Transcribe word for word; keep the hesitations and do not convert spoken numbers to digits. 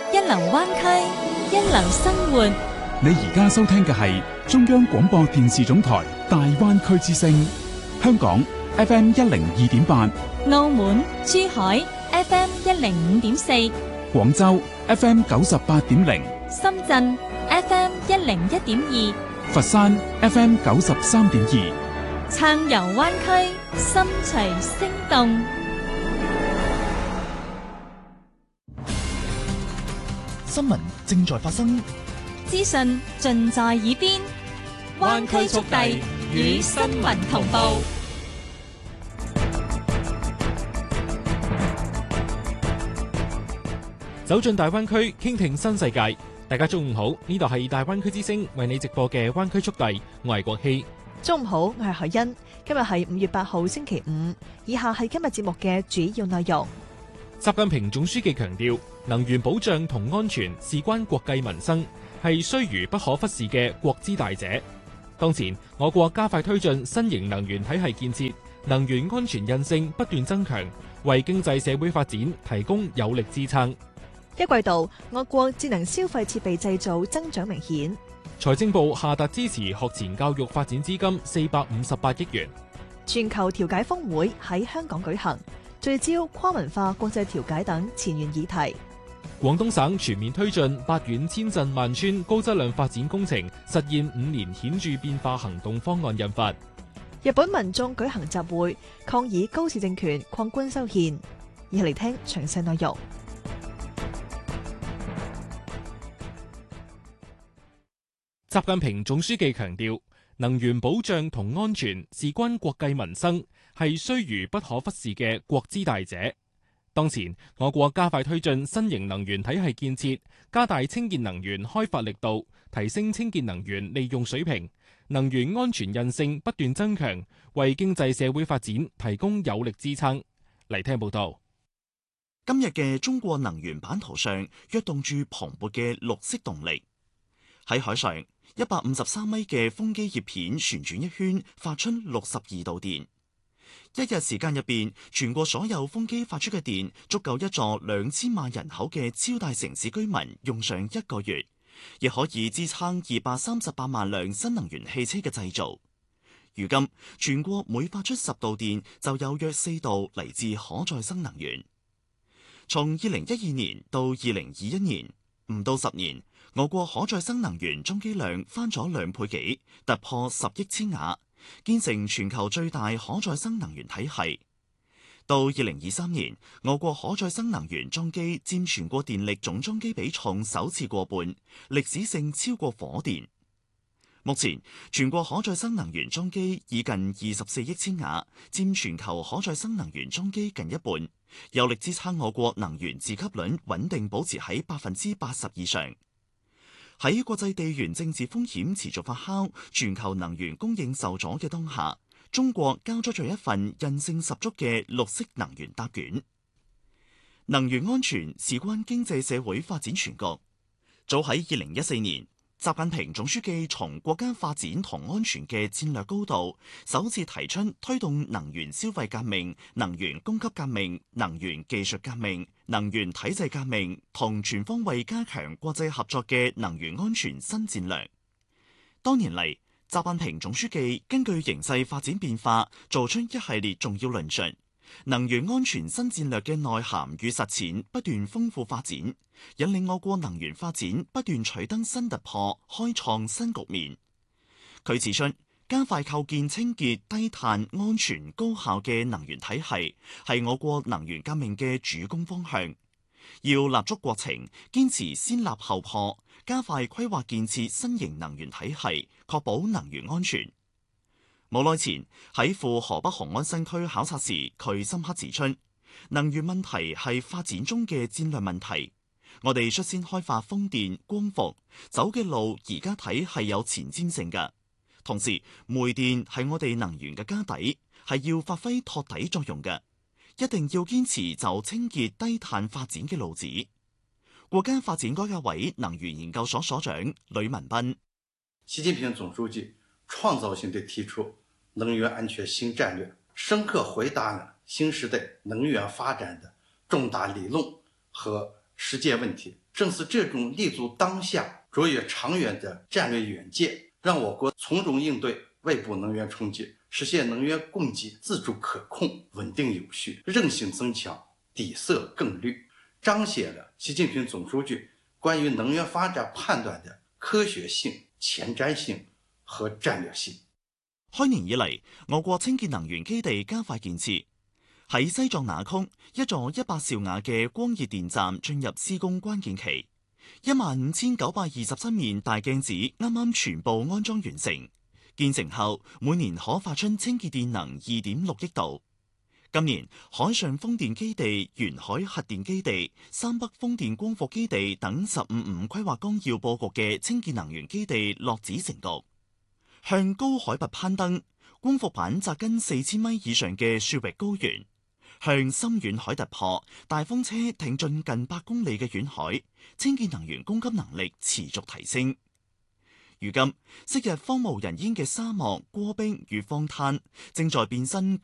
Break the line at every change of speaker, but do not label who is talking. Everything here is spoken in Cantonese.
一流灣區，一流生活。
你而家收聽嘅係中央廣播電視總台大灣區之聲，香港 F M 一零二點八，
澳門、珠海 F M 一零五點四，
廣州 F M 九十八點零，
深圳 F M 一零一點二，
佛山 F M 九十三點二。
暢遊灣區，心隨聲動。
新聞正在發生，
資訊盡在耳邊，灣區速遞與新聞同步。
走進大灣區，傾聽新世界。大家中午好，呢度係大灣區之聲為你直播嘅灣區速遞，我係國希。
中午好，我係海欣。今日係五月八號星期五，以下係今日節目嘅主要內容。
習近平總書記強調，能源保障同安全事關國計民生，係須臾不可忽視嘅國之大者。當前，我國加快推進新型能源體系建設，能源安全韌性不斷增強，為經濟社會發展提供有力支撐。
一季度，我國智能消費設備製造增長明顯。
財政部下達支持學前教育發展資金四百五十八億元。
全球調解峰會喺香港舉行，聚焦跨文化國際調解等前沿議題。
廣東省全面推進八縣千鎮萬村高質量發展工程實現五年顯著變化行動方案印發。
日本民眾舉行集會抗議高市政權擴官修憲。以下嚟聽詳細內容。
習近平總書記強調，能源保障同安全事關國計民生，係須臾不可忽視嘅國之大者。當前，我國加快推進新型能源體系建設，加大清潔能源開發力度，提升清潔能源利用水平，能源安全韌性不斷增強，為經濟社會發展提供有力支撐。嚟聽報道。
今日嘅中國能源版圖上躍動住蓬勃嘅綠色動力。喺海上，一百五十三米嘅風機葉片旋轉一圈，發出六十二度電。一日時間入邊，全國所有風機發出嘅電足夠一座兩千萬人口嘅超大城市居民用上一個月，亦可以支撐二百三十八萬輛新能源汽車嘅製造。如今，全國每發出十度電，就有約四度嚟自可再生能源。從二零一二年到二零二一年，唔到十年，我國可再生能源裝機量翻咗兩倍幾，突破十億千瓦，建成全球最大可再生能源體系。到二零二三年，我國可再生能源裝機佔全國電力總裝機比重首次過半，歷史性超過火電。目前，全國可再生能源裝機已近二十四億千瓦，佔全球可再生能源裝機近一半，有力支撐我國能源自給率穩定保持喺百分之八十以上。喺國際地緣政治風險持續發酵、全球能源供應受阻嘅當下，中國交出咗一份韌性十足嘅綠色能源答卷。能源安全事關經濟社會發展全局。早喺二零一四年，習近平總書記從國家發展同安全嘅戰略高度，首次提出推動能源消費革命、能源供給革命、能源技術革命、能源體制革命同全方位加強國際合作嘅能源安全新戰略。多年嚟，習近平總書記根據形勢發展變化，做出一系列重要論述。能源安全新戰略嘅內涵與實踐不斷豐富發展，引領我國能源發展不斷取得新突破，開創新局面。佢指出，加快構建清潔、低碳、安全、高效嘅能源體系，係我國能源革命嘅主攻方向。要立足國情，堅持先立後破，加快規劃建設新型能源體系，確保能源安全。冇耐前喺赴河北雄安新區考察時，佢深刻指出，能源問題係發展中嘅戰略問題。我哋率先開發風電、光伏，走嘅路而家睇係有前瞻性嘅。同時，煤電係我哋能源嘅家底，係要發揮托底作用嘅。一定要堅持走清潔低碳發展嘅路子。國家發展改革委能源研究所所長呂文斌，
習近平總書記創造性地提出能源安全新戰略，深刻回答了新時代能源發展的重大理論和實踐問題， 正是這種立足當下、卓越長遠的戰略遠見，讓我國從容應對外部能源衝擊，實現能源供給自主可控、穩定有序、韌性增強、底色更綠，彰顯了習近平總書記關於能源發展判斷的科學性、前瞻性和戰略性。
開年以嚟，我國清潔能源基地加快建設。喺西藏那曲，一座一百兆瓦嘅光熱電站進入施工關鍵期，一萬五千九百二十七面大鏡子啱啱全部安裝完成。建成後，每年可發出清潔電能二點六億度。今年，海上風電基地、沿海核電基地、三北風電光伏基地等十五五規劃綱要佈局嘅清潔能源基地落子成局。向高海拔攀登，光伏板扎根四千米以上嘅雪域高原。向深遠海突破，大風車挺進近百公里嘅遠海，清潔能源供給能力持續提升。如今，昔日荒無人煙嘅沙漠、戈壁與荒灘，正在變身。